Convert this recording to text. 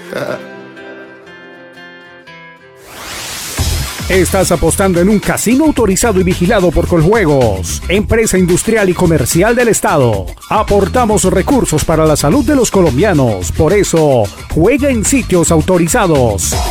Estás apostando en un casino autorizado y vigilado por Coljuegos, empresa industrial y comercial del Estado. Aportamos recursos para la salud de los colombianos. Por eso, juega en sitios autorizados.